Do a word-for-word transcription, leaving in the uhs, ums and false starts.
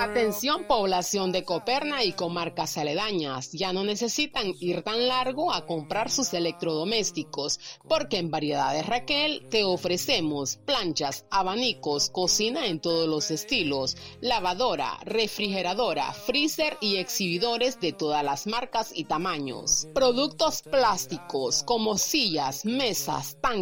Atención población de Coperna y comarcas aledañas, ya no necesitan ir tan largo a comprar sus electrodomésticos, porque en Variedades Raquel te ofrecemos planchas, abanicos, cocina en todos los estilos, lavadora, refrigeradora, freezer y exhibidores de todas las marcas y tamaños. Productos plásticos como sillas, mesas, tanques,